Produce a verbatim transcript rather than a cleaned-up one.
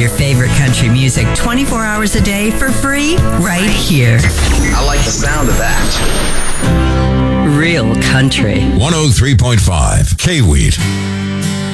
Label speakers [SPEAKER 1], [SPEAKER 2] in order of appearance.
[SPEAKER 1] favorite country music twenty-four hours a day for free right here.
[SPEAKER 2] I like the sound of that.
[SPEAKER 1] Real country.
[SPEAKER 3] one oh three point five K-Wheat.